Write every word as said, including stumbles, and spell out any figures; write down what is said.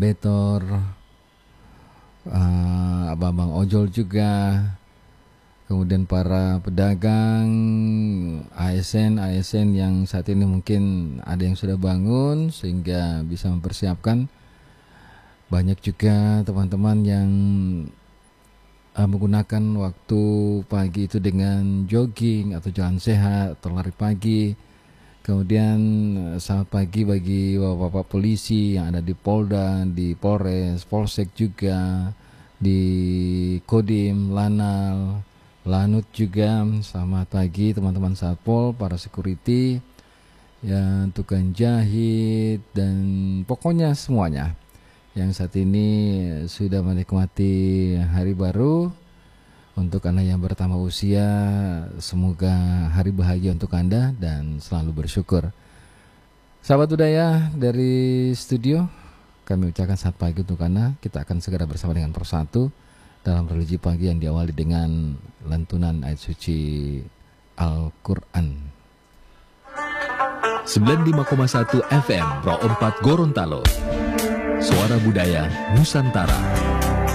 betor, uh, abang-abang ojol juga, kemudian para pedagang, A S N, A S N yang saat ini mungkin ada yang sudah bangun sehingga bisa mempersiapkan. Banyak juga teman-teman yang uh, menggunakan waktu pagi itu dengan jogging atau jalan sehat atau lari pagi. Kemudian uh, selamat pagi bagi bapak-bapak polisi yang ada di Polda, di Polres, Polsek juga, di Kodim, Lanal, Lanut juga. Selamat pagi teman-teman Satpol, para security, ya, tukang jahit, dan pokoknya semuanya yang saat ini sudah menikmati hari baru. Untuk Anda yang bertambah usia, semoga hari bahagia untuk Anda dan selalu bersyukur. Sahabat budaya dari studio, kami ucapkan selamat pagi untuk Anda. Kita akan segera bersama dengan persatu dalam religi pagi yang diawali dengan lantunan ayat suci Al-Quran. sembilan puluh lima koma satu F M Pro empat Gorontalo. Suara Budaya Nusantara.